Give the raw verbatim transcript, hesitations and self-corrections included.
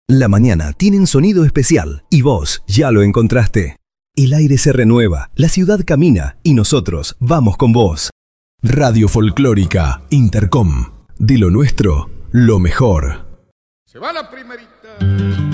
La mañana tiene un sonido especial y vos ya lo encontraste. El aire se renueva, la ciudad camina y nosotros vamos con vos. Radio Folclórica Intercom. De lo nuestro, lo mejor. Se va la primerita.